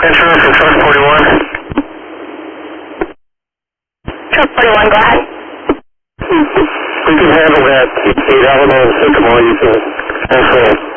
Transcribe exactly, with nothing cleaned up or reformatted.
Intro for truck forty-one. Truck forty-one, go ahead. We can handle that. Eight Alamo and Sycamore, you can also